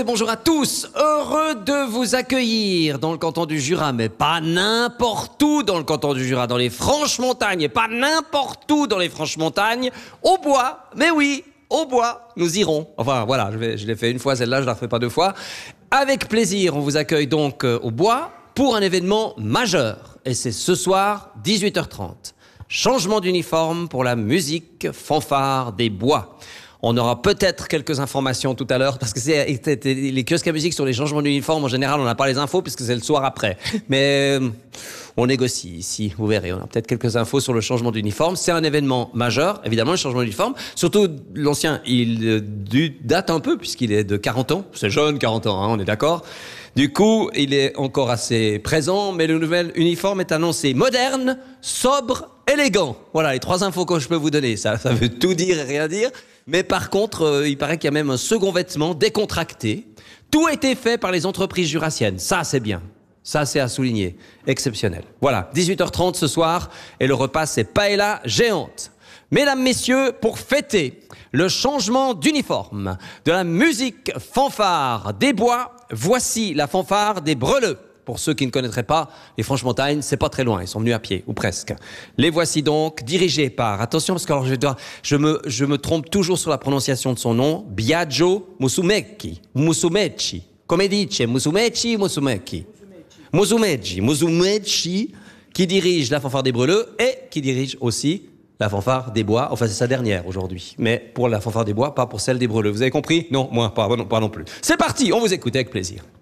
Bonjour à tous, heureux de vous accueillir dans le canton du Jura, mais pas n'importe où dans le canton du Jura, dans les Franches-Montagnes, et pas n'importe où dans les Franches-Montagnes, au bois, mais oui, au bois, nous irons. Enfin voilà, je l'ai fait une fois celle-là, je la refais pas deux fois. Avec plaisir, on vous accueille donc au bois pour un événement majeur, et c'est ce soir, 18h30. Changement d'uniforme pour la musique fanfare des bois. On aura peut-être quelques informations tout à l'heure, parce que c'est les kiosques à musique sur les changements d'uniforme, en général, on n'a pas les infos, puisque c'est le soir après. Mais on négocie ici, vous verrez, on a peut-être quelques infos sur le changement d'uniforme. C'est un événement majeur, évidemment, le changement d'uniforme. Surtout, l'ancien, il date un peu, puisqu'il est de 40 ans. C'est jeune, 40 ans, hein, on est d'accord. Du coup, il est encore assez présent, mais le nouvel uniforme est annoncé moderne, sobre, élégant. Voilà, les trois infos que je peux vous donner. Ça veut tout dire et rien dire. Mais par contre, il paraît qu'il y a même un second vêtement décontracté. Tout a été fait par les entreprises jurassiennes. Ça, c'est bien. Ça, c'est à souligner. Exceptionnel. Voilà, 18h30 ce soir. Et le repas, c'est paella géante. Mesdames, messieurs, pour fêter le changement d'uniforme de la musique fanfare des bois, voici la fanfare des Breleux. Pour ceux qui ne connaîtraient pas, les Franches-Montagnes, c'est pas très loin, ils sont venus à pied, ou presque. Les voici donc, dirigés par, attention parce que alors je me trompe toujours sur la prononciation de son nom, Biagio Musumeci, Musumeci. Come dice Musumeci, Musumeci. Musumeci, qui dirige la fanfare des Breleux et qui dirige aussi la fanfare des bois. Enfin, c'est sa dernière aujourd'hui. Mais pour la fanfare des bois, pas pour celle des Breleux. Vous avez compris? Non, moi, pas non plus. C'est parti, on vous écoute avec plaisir.